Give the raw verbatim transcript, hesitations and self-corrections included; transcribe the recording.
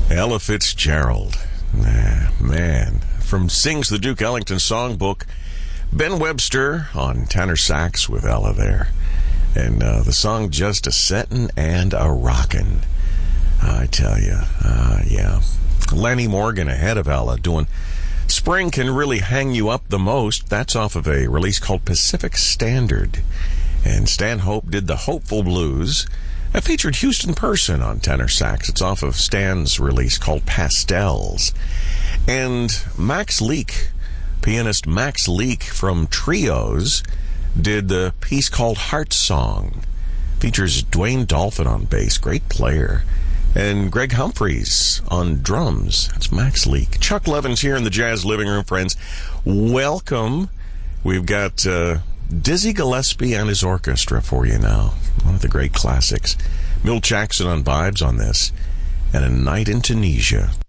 Ella Fitzgerald. Ah, man. From Sings the Duke Ellington Songbook, Ben Webster on tenor sax with Ella there. And uh, the song Just a Settin' and a Rockin'. I tell you, uh, yeah. Lenny Morgan ahead of Ella doing Spring Can Really Hang You Up the Most. That's off of a release called Pacific Standard. And Stan Hope did the Hopeful Blues. That featured Houston Person on tenor sax. It's off of Stan's release called Pastels. And Max Leak, pianist Max Leak from Trios, did the piece called Heart Song. Features Dwayne Dolphin on bass, great player. And Greg Humphreys on drums. That's Max Leak. Chuck Levin's here in the Jazz Living Room, friends. Welcome. We've got uh, Dizzy Gillespie and his orchestra for you now. One of the great classics. Milt Jackson on vibes on this. And A Night in Tunisia.